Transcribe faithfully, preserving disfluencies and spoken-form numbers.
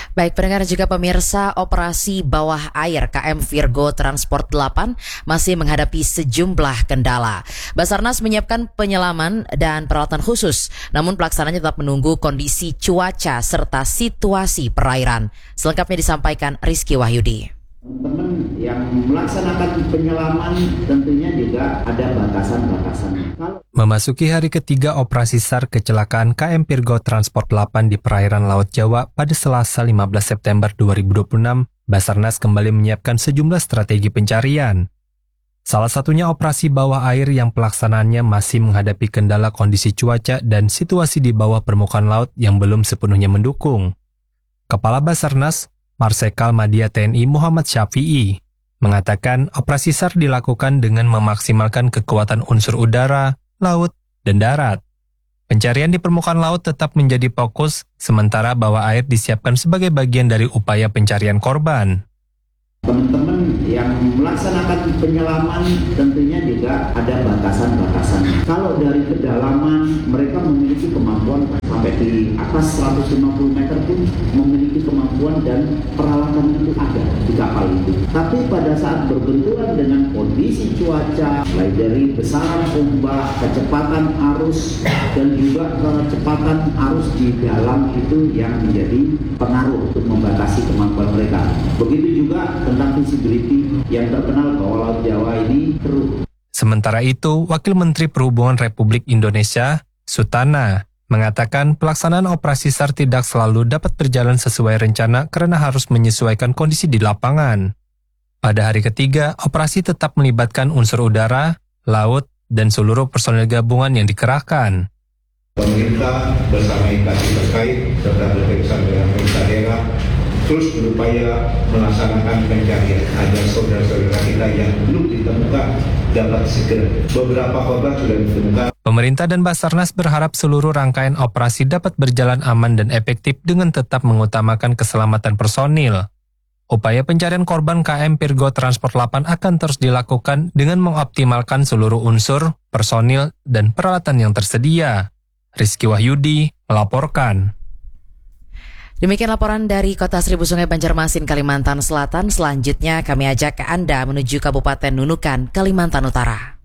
Baik pendengar juga pemirsa, operasi bawah air K M Virgo Transport delapan masih menghadapi sejumlah kendala. Basarnas menyiapkan penyelaman dan peralatan khusus, namun pelaksananya tetap menunggu kondisi cuaca serta situasi perairan. Selengkapnya disampaikan Rizky Wahyudi. Teman yang melaksanakan penyelaman tentunya juga ada batasan-batasan. Memasuki hari ketiga operasi SAR kecelakaan K M Virgo Transport delapan di perairan Laut Jawa pada Selasa lima belas September dua ribu dua puluh enam, Basarnas kembali menyiapkan sejumlah strategi pencarian. Salah satunya operasi bawah air yang pelaksanaannya masih menghadapi kendala kondisi cuaca dan situasi di bawah permukaan laut yang belum sepenuhnya mendukung. Kepala Basarnas, Marsikal Madya T N I Muhammad Syafi'i, mengatakan operasi SAR dilakukan dengan memaksimalkan kekuatan unsur udara, laut, dan darat. Pencarian di permukaan laut tetap menjadi fokus, sementara bawah air disiapkan sebagai bagian dari upaya pencarian korban. Teman-teman yang melaksanakan penyelaman tentunya juga ada batasan-batasan. Kalau dari kedalaman mereka memiliki kemampuan sampai di atas seratus lima puluh meter pun memiliki kemampuan dan peralatan itu ada di kapal itu. Tapi pada saat berbenturan dengan kondisi cuaca, mulai dari besaran ombak, kecepatan arus, dan juga kecepatan arus di dalam itu yang menjadi pengaruh untuk membatasi kemampuan mereka. Begitu juga tentang visibility yang terkenal bahwa Laut Jawa ini keruh. Sementara itu, Wakil Menteri Perhubungan Republik Indonesia, Sutana, mengatakan pelaksanaan operasi SAR tidak selalu dapat berjalan sesuai rencana karena harus menyesuaikan kondisi di lapangan. Pada hari ketiga, operasi tetap melibatkan unsur udara, laut, dan seluruh personel gabungan yang dikerahkan. Pemerintah bersama instansi terkait serta bekerjasama dengan pemerintah daerah terus berupaya melaksanakan pencarian agar saudara-saudara kita yang belum ditemukan dapat segera. Beberapa korban sudah ditemukan. Pemerintah dan Basarnas berharap seluruh rangkaian operasi dapat berjalan aman dan efektif dengan tetap mengutamakan keselamatan personil. Upaya pencarian korban K M Virgo Transport delapan akan terus dilakukan dengan mengoptimalkan seluruh unsur, personil, dan peralatan yang tersedia. Rizky Wahyudi melaporkan. Demikian laporan dari Kota Seribu Sungai Banjarmasin, Kalimantan Selatan. Selanjutnya kami ajak Anda menuju Kabupaten Nunukan, Kalimantan Utara.